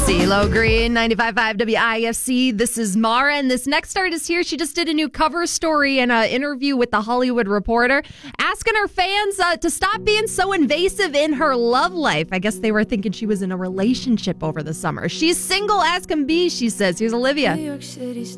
CeeLo Green, 95.5 WIFC. This is Mara, and this next artist here, she just did a new cover story and an interview with The Hollywood Reporter, asking her fans to stop being so invasive in her love life. I guess they were thinking she was in a relationship over the summer. She's single as can be, she says. Here's Olivia.